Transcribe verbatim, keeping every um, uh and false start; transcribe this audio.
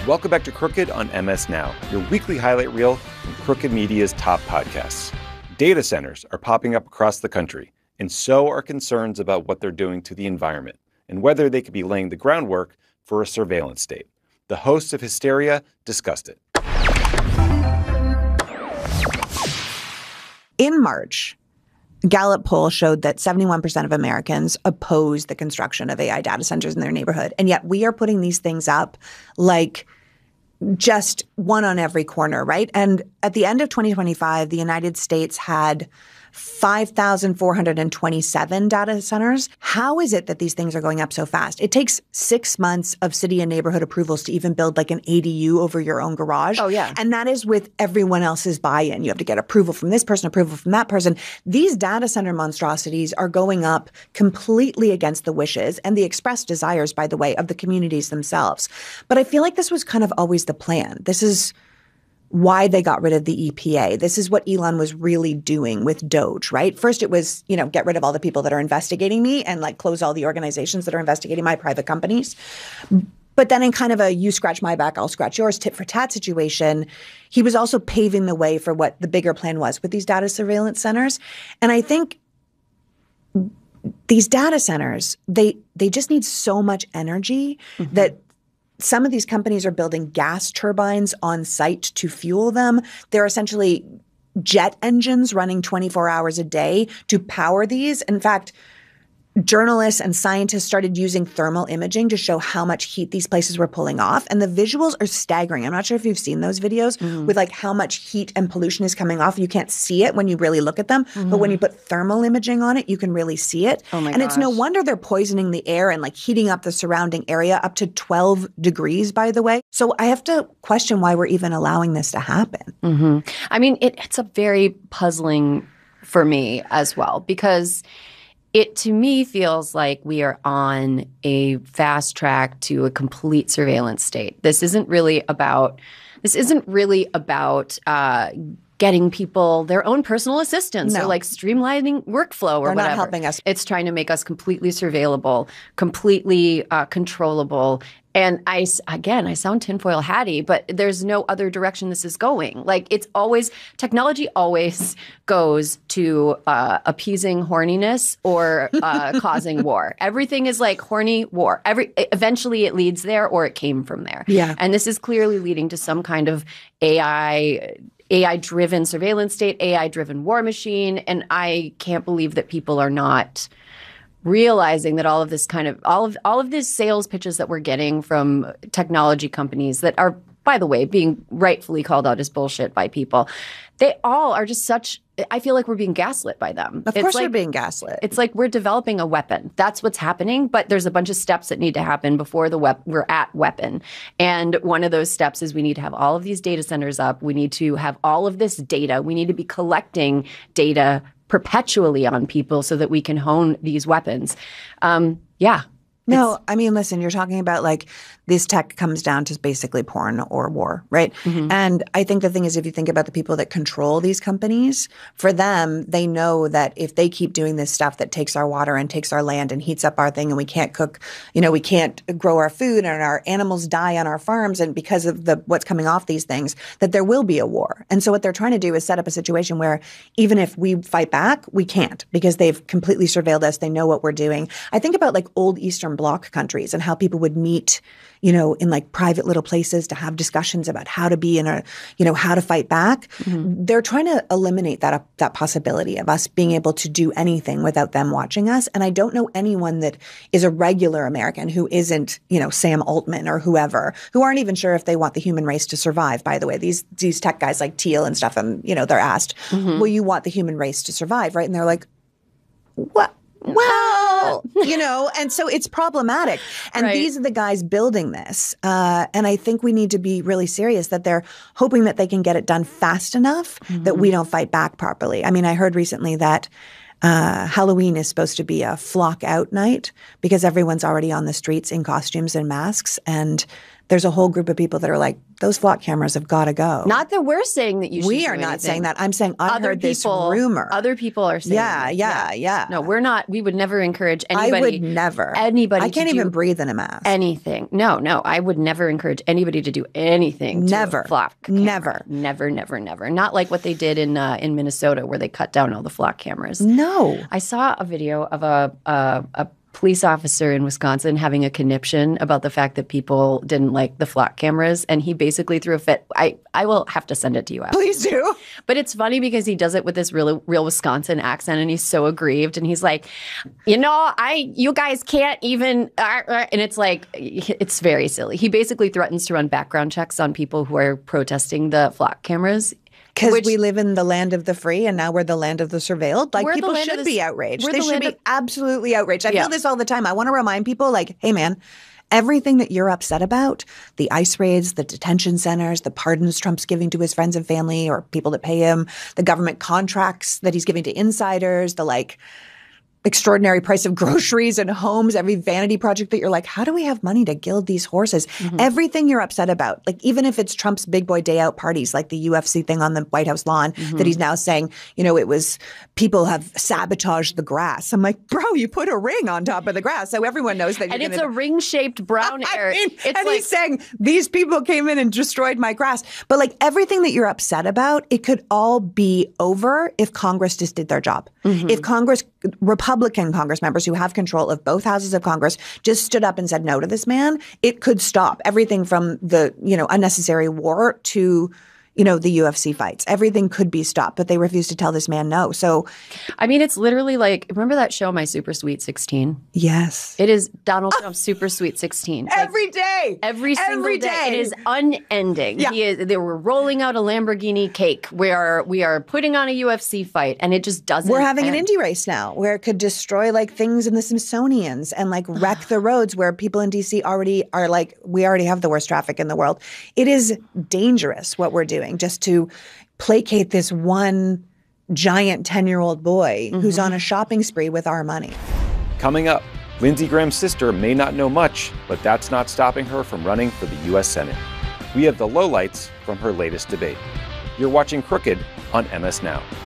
Welcome back to Crooked on M S Now, your weekly highlight reel from Crooked Media's top podcasts. Data centers are popping up across the country, and so are concerns about what they're doing to the environment and whether they could be laying the groundwork for a surveillance state. The hosts of Hysteria discussed it. In March, Gallup poll showed that seventy-one percent of Americans oppose the construction of A I data centers in their neighborhood. And yet we are putting these things up like just one on every corner, right? And at the end of twenty twenty-five, the United States had five thousand four hundred twenty-seven data centers. How is it that these things are going up so fast? It takes six months of city and neighborhood approvals to even build like an A D U over your own garage. Oh, yeah. And that is with everyone else's buy-in. You have to get approval from this person, approval from that person. These data center monstrosities are going up completely against the wishes and the expressed desires, by the way, of the communities themselves. But I feel like this was kind of always the plan. This is why they got rid of the E P A. This is what Elon was really doing with Doge, right? First it was, you know, get rid of all the people that are investigating me and like close all the organizations that are investigating my private companies. But then in kind of a you scratch my back, I'll scratch yours, tit for tat situation, he was also paving the way for what the bigger plan was with these data surveillance centers. And I think these data centers, they they just need so much energy mm-hmm. that some of these companies are building gas turbines on site to fuel them. They're essentially jet engines running twenty-four hours a day to power these. In fact, journalists and scientists started using thermal imaging to show how much heat these places were pulling off. And the visuals are staggering. I'm not sure if you've seen those videos mm-hmm. with like how much heat and pollution is coming off. You can't see it when you really look at them. Mm-hmm. But when you put thermal imaging on it, you can really see it. Oh my and gosh. It's no wonder they're poisoning the air and like heating up the surrounding area up to twelve degrees, by the way. So I have to question why we're even allowing this to happen. Mm-hmm. I mean, it, it's a very puzzling for me as well, because it, to me, feels like we are on a fast track to a complete surveillance state. This isn't really about, this isn't really about uh, getting people their own personal assistants no. or like streamlining workflow or They're whatever. not helping us. It's trying to make us completely surveillable, completely uh, controllable. And I, again, I sound tinfoil hatty, but there's no other direction this is going. Like it's always, technology always goes to uh, appeasing horniness or uh, causing war. Everything is like horny war. Every eventually it leads there or it came from there. Yeah. And this is clearly leading to some kind of A I A I-driven surveillance state, A I-driven war machine. And I can't believe that people are not realizing that all of this kind of all of all of these sales pitches that we're getting from technology companies that are, by the way, being rightfully called out as bullshit by people, they all are just such. I feel like we're being gaslit by them. Of it's course, like, we're being gaslit. It's like we're developing a weapon. That's what's happening. But there's a bunch of steps that need to happen before the wep- we're at weapon. And one of those steps is we need to have all of these data centers up. We need to have all of this data. We need to be collecting data perpetually on people so that we can hone these weapons. Um, yeah. No, I mean, listen, you're talking about like this tech comes down to basically porn or war, right? Mm-hmm. And I think the thing is, if you think about the people that control these companies, for them, they know that if they keep doing this stuff that takes our water and takes our land and heats up our thing and we can't cook, you know, we can't grow our food and our animals die on our farms and because of the what's coming off these things, that there will be a war. And so what they're trying to do is set up a situation where even if we fight back, we can't because they've completely surveilled us. They know what we're doing. I think about like old Eastern Bloc countries and how people would meet, you know, in like private little places to have discussions about how to be in a, you know, how to fight back. Mm-hmm. They're trying to eliminate that, that possibility of us being able to do anything without them watching us. And I don't know anyone that is a regular American who isn't, you know, Sam Altman or whoever, who aren't even sure if they want the human race to survive, by the way. These, these tech guys like Thiel and stuff, and, you know, they're asked, mm-hmm. will you want the human race to survive, right? And they're like, what? Well, you know, and so it's problematic. And right. these are the guys building this. Uh, and I think we need to be really serious that they're hoping that they can get it done fast enough mm-hmm. that we don't fight back properly. I mean, I heard recently that uh, Halloween is supposed to be a flock out night because everyone's already on the streets in costumes and masks. And there's a whole group of people that are like, those flock cameras have got to go. Not that we're saying that you should We do are not anything. saying that. I'm saying I Other heard this people- rumor. Other people are saying yeah, that. yeah, yeah. No, we're not. We would never encourage anybody. I would never. Anybody I can't to even do breathe in a mask. anything. No, no. I would never encourage anybody to do anything. To Never. a flock camera. Never. Never, never, never. Not like what they did in uh, in Minnesota where they cut down all the flock cameras. No. I saw a video of a, a a police officer in Wisconsin having a conniption about the fact that people didn't like the flock cameras, and he basically threw a fit. I, I will have to send it to you after. Please do. But it's funny because he does it with this real real Wisconsin accent, and he's so aggrieved, and he's like, you know, I you guys can't even, uh, uh," and it's like it's very silly. He basically threatens to run background checks on people who are protesting the flock cameras. Because Which- we live in the land of the free and now we're the land of the surveilled. Like, We're the people land of should the- be outraged. we're They the should land be of- absolutely outraged. I Yeah. feel this all the time. I want to remind people, like, hey, man, everything that you're upset about, the ICE raids, the detention centers, the pardons Trump's giving to his friends and family or people that pay him, the government contracts that he's giving to insiders, the, like, extraordinary price of groceries and homes, every vanity project that you're like, how do we have money to gild these horses? Mm-hmm. Everything you're upset about, like even if it's Trump's big boy day out parties, like the U F C thing on the White House lawn mm-hmm. that he's now saying, you know, it was people have sabotaged the grass. I'm like, bro, you put a ring on top of the grass so everyone knows that. And you're it's gonna a ring-shaped brown area. I mean, it's and like, he's saying these people came in and destroyed my grass. But like everything that you're upset about, it could all be over if Congress just did their job. Mm-hmm. If Congress, Republican Congress members who have control of both houses of Congress just stood up and said no to this man, it could stop everything from the, you know, unnecessary war to, you know, the U F C fights. Everything could be stopped, but they refused to tell this man no. So, I mean, it's literally like, remember that show, My Super Sweet sixteen? yes. It is Donald Trump's Super Sweet sixteen. Like, Every day. Every single Every day. day. It is unending. Yeah. He is, they were rolling out a Lamborghini cake. We are, we are putting on a U F C fight, and it just doesn't We're having end. an indie race now where it could destroy like things in the Smithsonian's and like wreck the roads where people in D C already are like, we already have the worst traffic in the world. It is dangerous what we're doing just to placate this one giant ten-year-old boy mm-hmm. who's on a shopping spree with our money. Coming up, Lindsey Graham's sister may not know much, but that's not stopping her from running for the U S Senate. We have the lowlights from her latest debate. You're watching Crooked on M S Now.